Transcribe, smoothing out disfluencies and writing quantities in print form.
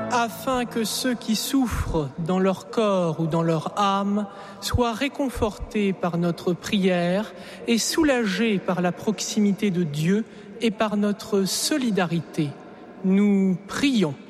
afin que ceux qui souffrent dans leur corps ou dans leur âme soient réconfortés par notre prière et soulagés par la proximité de Dieu et par notre solidarité. Nous prions.